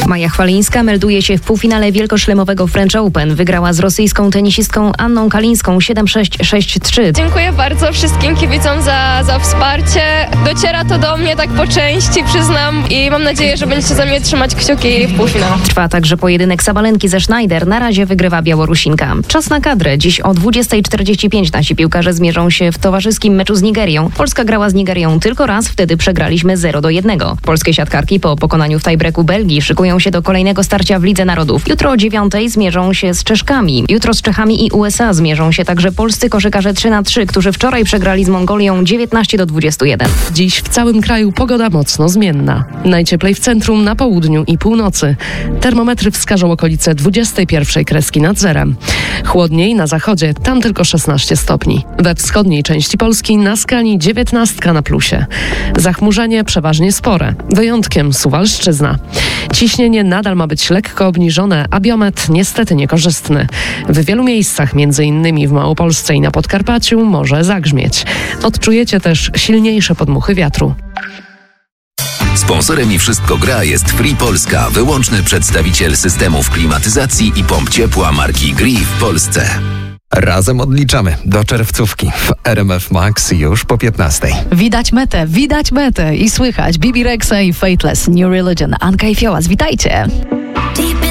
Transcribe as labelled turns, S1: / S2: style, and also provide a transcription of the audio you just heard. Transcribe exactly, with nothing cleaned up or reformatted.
S1: Maja Chwalińska melduje się w półfinale wielkoszlemowego French Open. Wygrała z rosyjską tenisistką Anną Kalińską siedem sześć, sześć trzy.
S2: Dziękuję bardzo wszystkim kibicom za, za wsparcie. Dociera to do mnie tak po części, przyznam, i mam nadzieję, że będziecie za mnie trzymać kciuki w półfinale.
S1: Trwa także pojedynek Sabalenki ze Schneider. Na razie wygrywa Białorusinka. Czas na kadrę. Dziś o dwudziesta czterdzieści pięć nasi piłkarze zmierzą się w towarzyskim meczu z Nigerią. Polska grała z Nigerią tylko raz, wtedy przegraliśmy zero do jednego. Polskie siatkarki po pokonaniu w tiebreaku Belgii szykują się do kolejnego starcia w Lidze Narodów. Jutro o dziewiątej zmierzą się z Czeszkami. Jutro z Czechami i U S A zmierzą się także polscy koszykarze trzy na trzy, którzy wczoraj przegrali z Mongolią dziewiętnaście do dwudziestu jeden.
S3: Dziś w całym kraju pogoda mocno zmienna. Najcieplej w centrum, na południu i północy. Termometry wskażą okolice dwudziestej pierwszej kreski nad zerem. Chłodniej na zachodzie, tam tylko szesnaście stopni. We wschodniej części Polski na skali dziewiętnastka na plusie. Zachmurzenie przeważnie spore, wyjątkiem Suwalszczyzna. Ciśnienie nadal ma być lekko obniżone, a biometr niestety niekorzystny. W wielu miejscach, między innymi w Małopolsce i na Podkarpaciu, może zagrzmieć. Odczujecie też silniejsze podmuchy wiatru.
S4: Sponsorem i Wszystko Gra jest Free Polska, wyłączny przedstawiciel systemów klimatyzacji i pomp ciepła marki Gree w Polsce.
S5: Razem odliczamy do czerwcówki w R M F Max już po piętnastej.
S6: Widać metę, widać metę i słychać Bibi Rexa i Fateless, New Religion. Anka i Fiołas, witajcie!